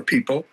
people,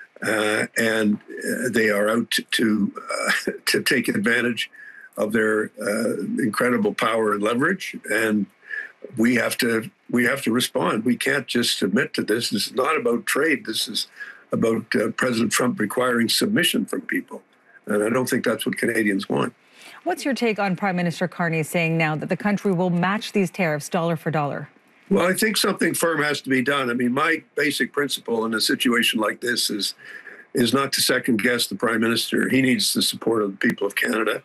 and they are out to take advantage of their incredible power and leverage. And we have to respond. We can't just submit to this. This is not about trade. This is about President Trump requiring submission from people. And I don't think that's what Canadians want. What's your take on Prime Minister Carney saying now that the country will match these tariffs dollar for dollar? Well, I think something firm has to be done. I mean, my basic principle in a situation like this is not to second guess the Prime Minister. He needs the support of the people of Canada.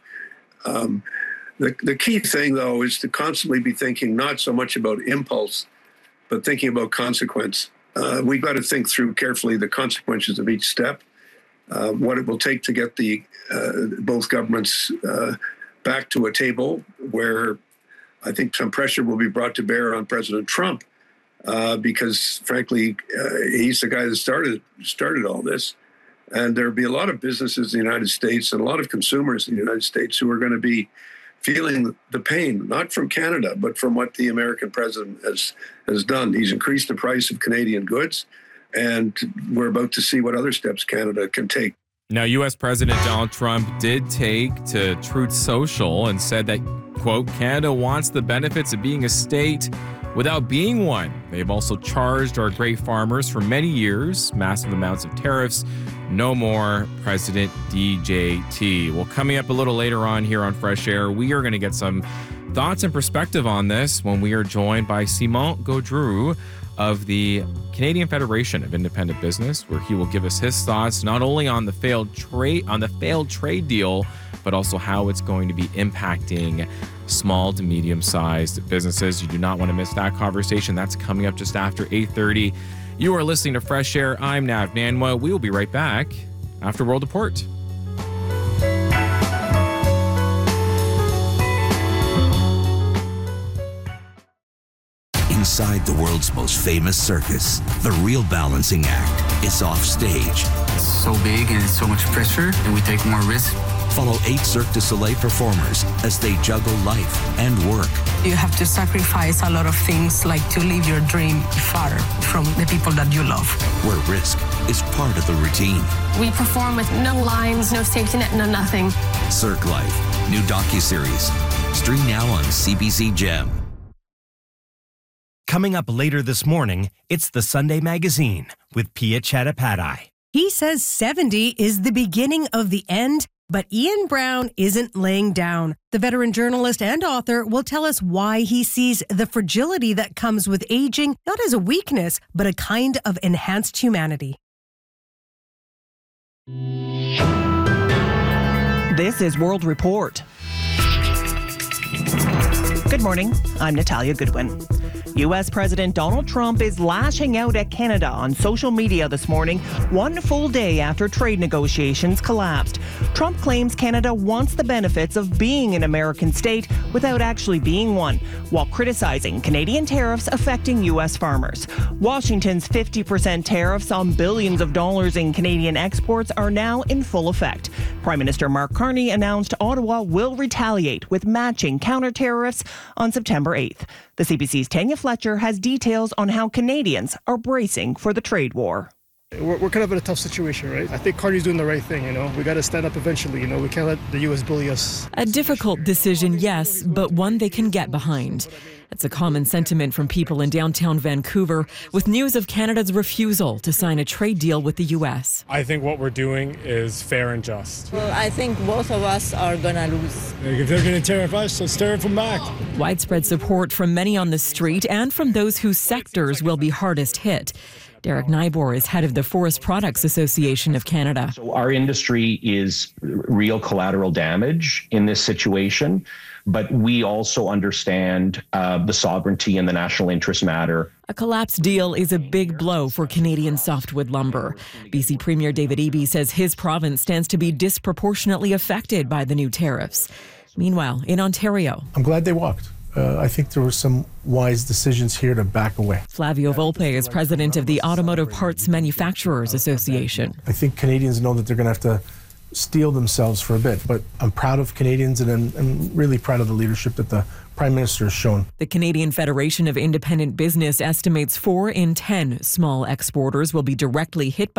The key thing, though, is to constantly be thinking not so much about impulse, but thinking about consequence. We've got to think through carefully the consequences of each step, what it will take to get both governments back to a table where I think some pressure will be brought to bear on President Trump because, frankly, he's the guy that started all this. And there'll be a lot of businesses in the United States and a lot of consumers in the United States who are going to be feeling the pain, not from Canada, but from what the American president has done. He's increased the price of Canadian goods, and we're about to see what other steps Canada can take. Now, U.S. President Donald Trump did take to Truth Social and said that, quote, Canada wants the benefits of being a state without being one. They've also charged our great farmers for many years massive amounts of tariffs. No more President DJT. Well, coming up a little later on here on Fresh Air, we are going to get some thoughts and perspective on this when we are joined by Simon Gaudreau of the Canadian Federation of Independent Business, where he will give us his thoughts not only on the failed trade deal, but also how it's going to be impacting small to medium-sized businesses. You do not want to miss that conversation. That's coming up just after 8:30. You are listening to Fresh Air. I'm Nav Nanwa. We will be right back after World Report. Inside the world's most famous circus, the real balancing act is off stage. It's so big and it's so much pressure, and we take more risk. Follow 8 Cirque du Soleil performers as they juggle life and work. You have to sacrifice a lot of things, like to leave your dream far from the people that you love. Where risk is part of the routine. We perform with no lines, no safety net, no nothing. Cirque Life, new docuseries. Stream now on CBC Gem. Coming up later this morning, it's the Sunday Magazine with Pia Chattopadhyay. He says 70 is the beginning of the end, but Ian Brown isn't laying down. The veteran journalist and author will tell us why he sees the fragility that comes with aging not as a weakness, but a kind of enhanced humanity. This is World Report. Good morning. I'm Natalia Goodwin. U.S. President Donald Trump is lashing out at Canada on social media this morning, one full day after trade negotiations collapsed. Trump claims Canada wants the benefits of being an American state without actually being one, while criticizing Canadian tariffs affecting U.S. farmers. Washington's 50% tariffs on billions of dollars in Canadian exports are now in full effect. Prime Minister Mark Carney announced Ottawa will retaliate with matching counter-tariffs on September 8th. The CBC's Tanya Fletcher has details on how Canadians are bracing for the trade war. We're kind of in a tough situation, right? I think Carney's doing the right thing, We got to stand up eventually, We can't let the U.S. bully us. A difficult decision, yes, but one they can get behind. It's a common sentiment from people in downtown Vancouver with news of Canada's refusal to sign a trade deal with the U.S. I think what we're doing is fair and just. Well, I think both of us are going to lose. If they're going to tariff us, let's tariff them back. Widespread support from many on the street and from those whose sectors will be hardest hit. Derek Nybor is head of the Forest Products Association of Canada. So our industry is real collateral damage in this situation, but we also understand the sovereignty and the national interest matter. A collapsed deal is a big blow for Canadian softwood lumber. BC Premier David Eby says his province stands to be disproportionately affected by the new tariffs. Meanwhile, in Ontario, I'm glad they walked. I think there were some wise decisions here to back away. Flavio Volpe is president of the Automotive Parts Manufacturers Association. I think Canadians know that they're going to have to steel themselves for a bit, but I'm proud of Canadians and I'm really proud of the leadership that the Prime Minister has shown. The Canadian Federation of Independent Business estimates 4 in 10 small exporters will be directly hit by